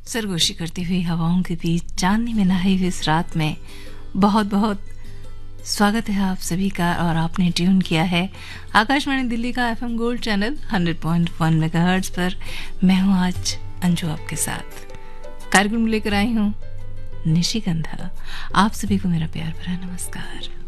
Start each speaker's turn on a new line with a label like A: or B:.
A: सरगोशी करती हुई हवाओं के बीच चांदनी में नहाई हुई इस रात में बहुत बहुत स्वागत है आप सभी का। और आपने ट्यून किया है आकाशवाणी दिल्ली का एफएम गोल्ड चैनल 100.1 मेगाहर्ट्ज पर। मैं हूँ आज अंजू आपके साथ। कार्यक्रम लेकर आई हूँ निशिगंधा। आप सभी को मेरा प्यार भरा नमस्कार।